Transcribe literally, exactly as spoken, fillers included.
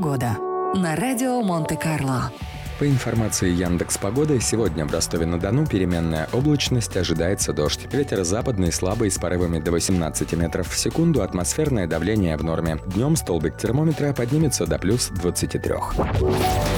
Погода на радио Монте-Карло. По информации Яндекс.Погоды, сегодня в Ростове-на-Дону переменная облачность, ожидается дождь. Ветер западный слабый с порывами до восемнадцати метров в секунду, атмосферное давление в норме. Днем столбик термометра поднимется до плюс двадцати трёх.